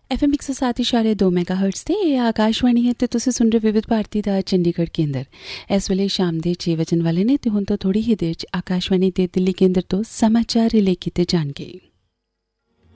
FM 107.2 ਮੈਗਾਹਰਟਜ਼ ਤੇ ਇਹ ਆਕਾਸ਼ਵਾਣੀ ਹੈ ਤੇ ਤੁਸੀਂ ਸੁਣ ਰਹੇ ਵਿਵਿਧ ਭਾਰਤੀ ਦਾ ਚੰਡੀਗੜ੍ਹ ਕੇਂਦਰ। ਇਸ ਵੇਲੇ ਸ਼ਾਮ ਦੇ 6 ਵਜਣ ਵਾਲੇ ਨੇ ਤੇ ਹੁਣ ਤੋਂ ਥੋੜੀ ਹੀ ਦੇਰ 'ਚ ਆਕਾਸ਼ਵਾਣੀ ਦੇ ਦਿੱਲੀ ਕੇਂਦਰ ਤੋਂ ਸਮਾਚਾਰ ਰਿਲੇ ਕੀਤੇ ਜਾਣਗੇ।